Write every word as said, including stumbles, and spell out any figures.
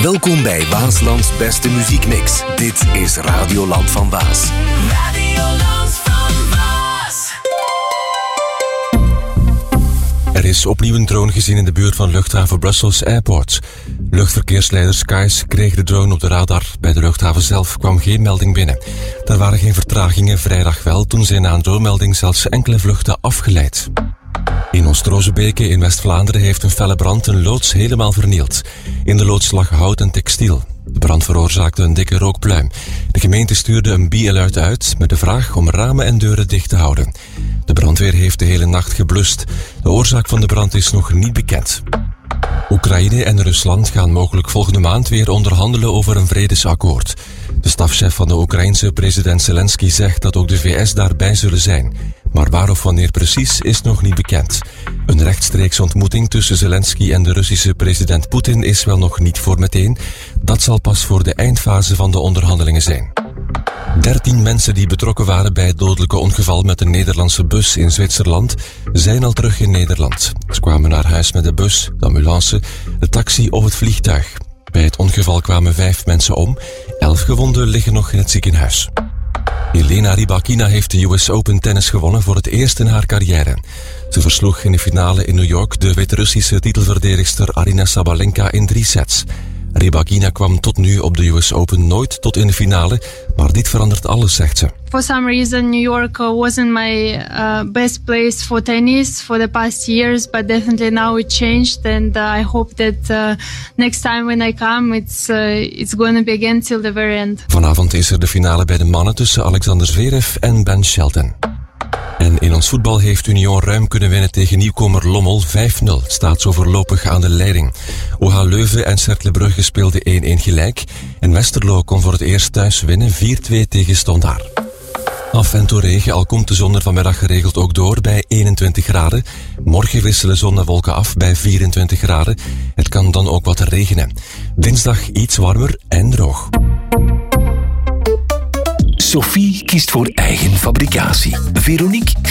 Welkom bij Waaslands beste muziekmix. Dit is Radioland van Waas. Radioland van Waas. Er is opnieuw een drone gezien in de buurt van luchthaven Brussels Airport. Luchtverkeersleider Skies kreeg de drone op de radar. Bij de luchthaven zelf kwam geen melding binnen. Er waren geen vertragingen, vrijdag wel, toen zijn na een dronemelding zelfs enkele vluchten afgeleid. In Oost-Rozebeke in West-Vlaanderen heeft een felle brand een loods helemaal vernield. In de loods lag hout en textiel. De brand veroorzaakte een dikke rookpluim. De gemeente stuurde een B-alert uit met de vraag om ramen en deuren dicht te houden. De brandweer heeft de hele nacht geblust. De oorzaak van de brand is nog niet bekend. Oekraïne en Rusland gaan mogelijk volgende maand weer onderhandelen over een vredesakkoord. De stafchef van de Oekraïense president Zelensky zegt dat ook de V S daarbij zullen zijn. Maar waar of wanneer precies is nog niet bekend. Een rechtstreekse ontmoeting tussen Zelensky en de Russische president Poetin is wel nog niet voor meteen. Dat zal pas voor de eindfase van de onderhandelingen zijn. Dertien mensen die betrokken waren bij het dodelijke ongeval met een Nederlandse bus in Zwitserland zijn al terug in Nederland. Ze kwamen naar huis met de bus, de ambulance, de taxi of het vliegtuig. Bij het ongeval kwamen vijf mensen om, elf gewonden liggen nog in het ziekenhuis. Elena Rybakina heeft de U S Open tennis gewonnen voor het eerst in haar carrière. Ze versloeg in de finale in New York de Wit-Russische titelverdedigster Aryna Sabalenka in drie sets. Rybakina kwam tot nu op de U S Open nooit tot in de finale, maar dit verandert alles, zegt ze. For some reason, New York uh, wasn't my uh, best place for tennis for the past years, but definitely now it changed, and uh, I hope that uh, next time when I come, it's uh, it's going to be again till the very end. Vanavond is er de finale bij de mannen tussen Alexander Zverev en Ben Shelton. En in ons voetbal heeft Union ruim kunnen winnen tegen nieuwkomer Lommel vijf nul. Staat zo voorlopig aan de leiding. O H Leuven en Cercle Brugge speelden één één gelijk. En Westerlo kon voor het eerst thuis winnen vier twee tegen Stondaar. Af en toe regen, al komt de zon er vanmiddag geregeld ook door bij eenentwintig graden. Morgen wisselen zon en wolken af bij vierentwintig graden. Het kan dan ook wat regenen. Dinsdag iets warmer en droog. Sophie kiest voor eigen fabricatie. Veronique